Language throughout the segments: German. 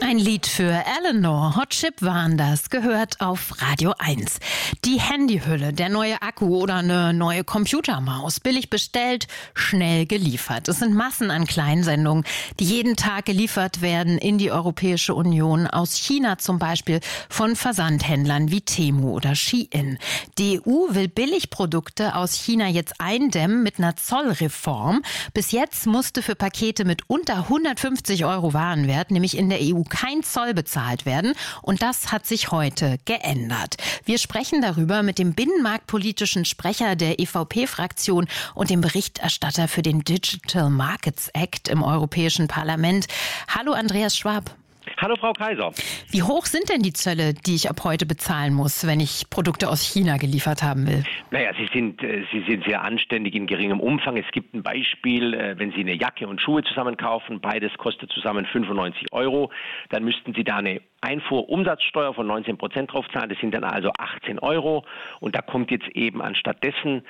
Ein Lied für Eleanor, Hot Chip waren das, gehört auf Radio 1. Die Handyhülle, der neue Akku oder eine neue Computermaus, billig bestellt, schnell geliefert. Es sind Massen an Kleinsendungen, die jeden Tag geliefert werden in die Europäische Union, aus China zum Beispiel, von Versandhändlern wie Temu oder Shein. Die EU will Billigprodukte aus China jetzt eindämmen mit einer Zollreform. Bis jetzt musste für Pakete mit unter 150 € Warenwert, nämlich in der EU, kein Zoll bezahlt werden. Und das hat sich heute geändert. Wir sprechen darüber mit dem binnenmarktpolitischen Sprecher der EVP-Fraktion und dem Berichterstatter für den Digital Markets Act im Europäischen Parlament. Hallo Andreas Schwab. Hallo Frau Kaiser. Wie hoch sind denn die Zölle, die ich ab heute bezahlen muss, wenn ich Produkte aus China geliefert haben will? Naja, sie sind sehr anständig in geringem Umfang. Es gibt ein Beispiel, wenn Sie eine Jacke und Schuhe zusammen kaufen, beides kostet zusammen 95 €, dann müssten Sie da eine Einfuhrumsatzsteuer von 19% drauf zahlen. Das sind dann also 18 € und da kommt jetzt eben anstattdessen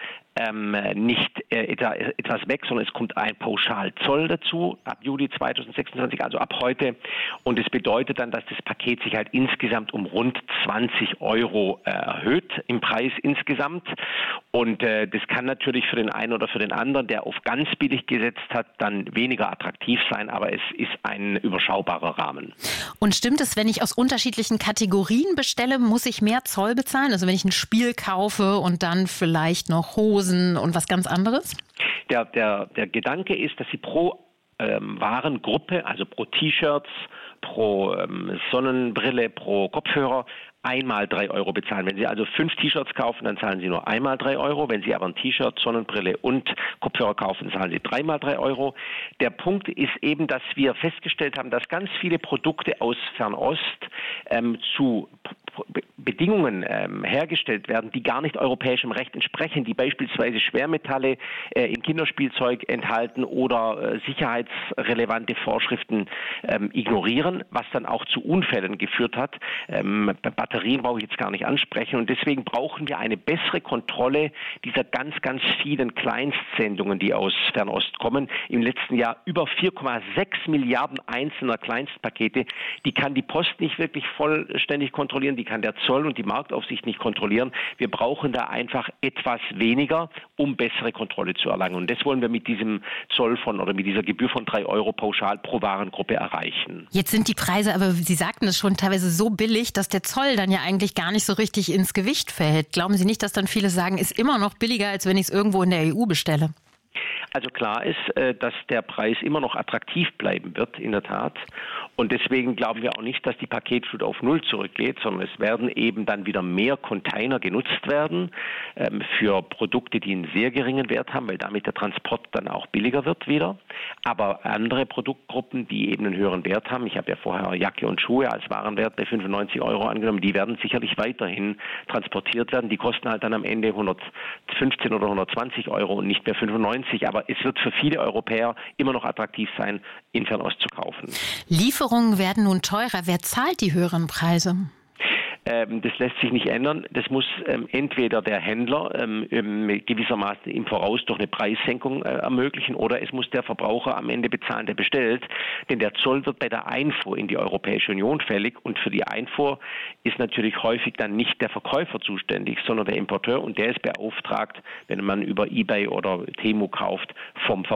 nicht etwas weg, sondern es kommt ein Pauschalzoll dazu ab Juli 2026, also ab heute. Und es bedeutet dann, dass das Paket sich halt insgesamt um rund 20 € erhöht im Preis insgesamt. Und das kann natürlich für den einen oder für den anderen, der auf ganz billig gesetzt hat, dann weniger attraktiv sein, aber es ist ein überschaubarer Rahmen. Und stimmt es, wenn ich aus unterschiedlichen Kategorien bestelle, muss ich mehr Zoll bezahlen? Also wenn ich ein Spiel kaufe und dann vielleicht noch Hosen und was ganz anderes? Der Gedanke ist, dass Sie pro Warengruppe, also pro T-Shirts, pro Sonnenbrille, pro Kopfhörer einmal 3 € bezahlen. Wenn Sie also 5 T-Shirts kaufen, dann zahlen Sie nur einmal 3 €. Wenn Sie aber ein T-Shirt, Sonnenbrille und Kopfhörer kaufen, zahlen Sie dreimal 3 €. Der Punkt ist eben, dass wir festgestellt haben, dass ganz viele Produkte aus Fernost zu Bedingungen hergestellt werden, die gar nicht europäischem Recht entsprechen, die beispielsweise Schwermetalle in Kinderspielzeug enthalten oder sicherheitsrelevante Vorschriften ignorieren, was dann auch zu Unfällen geführt hat. Batterien brauche ich jetzt gar nicht ansprechen und deswegen brauchen wir eine bessere Kontrolle dieser ganz, ganz vielen Kleinstsendungen, die aus Fernost kommen. Im letzten Jahr über 4,6 Milliarden einzelner Kleinstpakete. Die kann die Post nicht wirklich vollständig kontrollieren, die kann der Zoll und die Marktaufsicht nicht kontrollieren. Wir brauchen da einfach etwas weniger, um bessere Kontrolle zu erlangen. Und das wollen wir mit diesem Zoll mit dieser Gebühr von 3 € pauschal pro Warengruppe erreichen. Jetzt sind die Preise, aber Sie sagten es schon, teilweise so billig, dass der Zoll dann ja eigentlich gar nicht so richtig ins Gewicht fällt. Glauben Sie nicht, dass dann viele sagen, ist immer noch billiger, als wenn ich es irgendwo in der EU bestelle? Also klar ist, dass der Preis immer noch attraktiv bleiben wird, in der Tat. Und deswegen glauben wir auch nicht, dass die Paketflut auf Null zurückgeht, sondern es werden eben dann wieder mehr Container genutzt werden für Produkte, die einen sehr geringen Wert haben, weil damit der Transport dann auch billiger wird wieder. Aber andere Produktgruppen, die eben einen höheren Wert haben, ich habe ja vorher Jacke und Schuhe als Warenwert bei 95 € angenommen, die werden sicherlich weiterhin transportiert werden. Die kosten halt dann am Ende 115 oder 120 € und nicht mehr 95. Aber es wird für viele Europäer immer noch attraktiv sein, in Fernost zu kaufen. Lieferungen werden nun teurer. Wer zahlt die höheren Preise? Das lässt sich nicht ändern. Das muss entweder der Händler gewissermaßen im Voraus durch eine Preissenkung ermöglichen oder es muss der Verbraucher am Ende bezahlen, der bestellt. Denn der Zoll wird bei der Einfuhr in die Europäische Union fällig und für die Einfuhr ist natürlich häufig dann nicht der Verkäufer zuständig, sondern der Importeur und der ist beauftragt, wenn man über eBay oder Temu kauft, vom Verbraucher